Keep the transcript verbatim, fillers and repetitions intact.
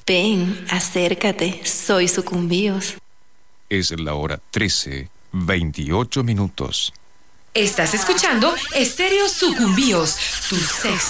Ven, acércate, soy Sucumbíos. Es la hora trece, veintiocho minutos. Estás escuchando Estéreo Sucumbíos, tu sexo.